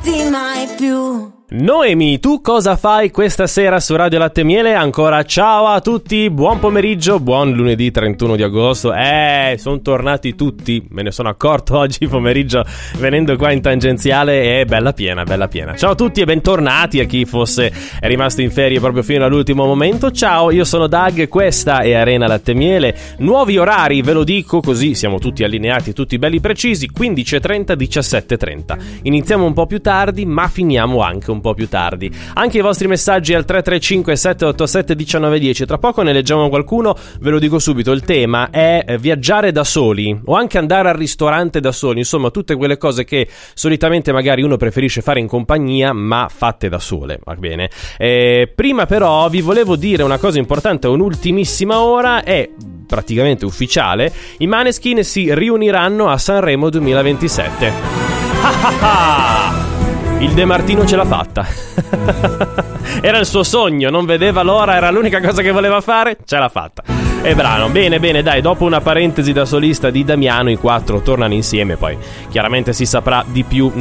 lasciarti mai più. Noemi, tu cosa fai questa sera su Radio Latte e Miele? Ancora ciao a tutti, buon pomeriggio, buon lunedì 31 di agosto. Sono tornati tutti, me ne sono accorto oggi pomeriggio venendo qua in tangenziale, è bella piena. Ciao a tutti e bentornati a chi fosse rimasto in ferie proprio fino all'ultimo momento. Ciao, io sono Doug, questa è Arena Latte e Miele. Nuovi orari, ve lo dico così siamo tutti allineati, tutti belli precisi, 15:30, 17:30. Iniziamo un po' più tardi, ma finiamo anche un po' più tardi. Anche i vostri messaggi al 335 787 1910. Tra poco ne leggiamo qualcuno, ve lo dico subito. Il tema è viaggiare da soli o anche andare al ristorante da soli, insomma tutte quelle cose che solitamente magari uno preferisce fare in compagnia ma fatte da sole, va bene? Prima però vi volevo dire una cosa importante, un'ultimissima ora, è praticamente ufficiale, i Maneskin si riuniranno a Sanremo 2027. Il De Martino ce l'ha fatta. Era il suo sogno, non vedeva l'ora, era l'unica cosa che voleva fare, ce l'ha fatta. È brano, bene, dai, dopo una parentesi da solista di Damiano, i quattro tornano insieme, poi chiaramente si saprà di più